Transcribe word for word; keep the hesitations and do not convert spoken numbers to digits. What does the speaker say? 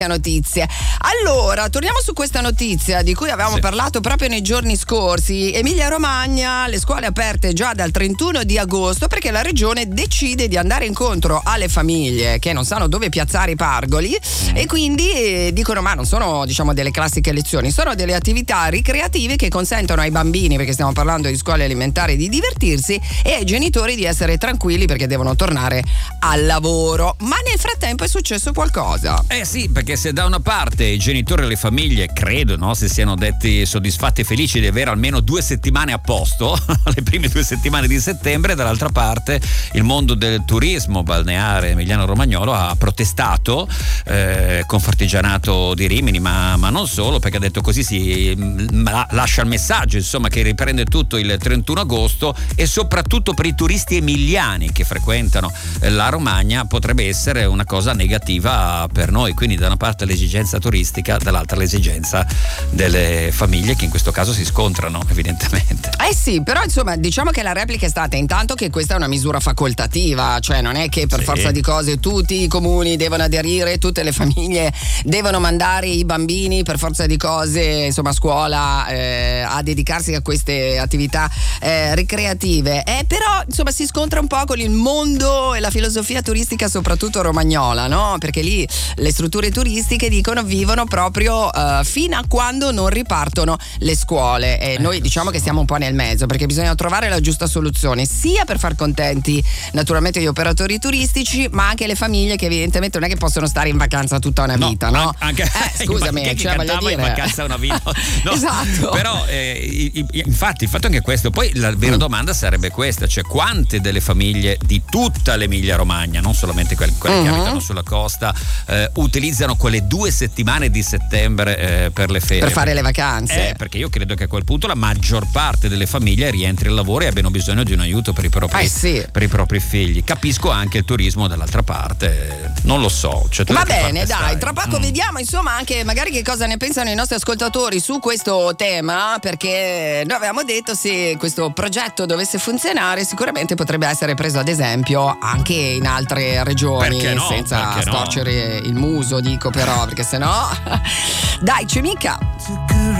notizie. Allora, torniamo su questa notizia di cui avevamo sì. parlato proprio nei giorni scorsi. Emilia Romagna, le scuole aperte già dal trentuno di agosto perché la regione decide di andare incontro alle famiglie che non sanno dove piazzare i pargoli mm. e quindi eh, dicono ma non sono diciamo delle classiche lezioni, sono delle attività ricreative che consentono ai bambini, perché stiamo parlando di scuole elementari, di divertirsi e ai genitori di essere tranquilli perché devono tornare al lavoro. Ma nel frattempo è successo qualcosa. Eh sì, perché se da una parte i genitori e le famiglie credo, no, si siano detti soddisfatti e felici di avere almeno due settimane a posto, le prime due settimane di settembre, dall'altra parte il mondo del turismo balneare emiliano-romagnolo ha protestato eh, Confartigianato di Rimini, ma, ma non solo, perché ha detto così si la, lascia il messaggio insomma che riprende tutto il trentuno agosto e soprattutto per i turisti emiliani che frequentano la Romagna potrebbe essere una cosa negativa per noi, quindi da una parte l'esigenza turistica, dall'altra l'esigenza delle famiglie che in questo caso si scontrano evidentemente. Eh sì, però insomma diciamo che la replica è stata intanto che questa è una misura facoltativa, cioè non è che per sì. forza di cose tutti i comuni devono aderire, tutte le famiglie devono mandare i bambini per forza di cose insomma a scuola eh, a dedicarsi a queste attività eh, ricreative, eh, però insomma si scontra un po' con il mondo e la filosofia turistica soprattutto romagnola, no? Perché lì le strutture turistiche dicono vivono proprio uh, fino a quando non ripartono le scuole e noi diciamo che stiamo un po' nel mezzo perché bisogna trovare la giusta soluzione sia per far contenti naturalmente gli operatori turistici ma anche le famiglie che evidentemente non è che possono stare in vacanza tutta una vita, no? no? Anche, eh, scusami, che cioè, voglio dire in vacanza una vita no, esatto. Però eh, infatti il fatto è anche questo, poi la vera mm. domanda sarebbe questa, cioè quante delle famiglie di tutta l'Emilia Romagna, non solamente quelle, quelle mm-hmm. che abitano sulla costa eh, utilizzano quelle due settimane di settembre eh, per le ferie per fare le vacanze eh, perché io credo che a quel punto la maggior parte delle famiglie rientri al lavoro e abbiano bisogno di un aiuto per i propri, eh sì. per i propri figli. Capisco anche il turismo dall'altra parte, non lo so, cioè, va bene dai stai? Tra poco mm. vediamo insomma anche magari che cosa ne pensano i nostri ascoltatori su questo tema, perché noi avevamo detto se questo progetto dovesse funzionare sicuramente potrebbe essere preso ad esempio anche in altre regioni no? senza perché storcere no? il muso dico però perché sennò dai c'è mica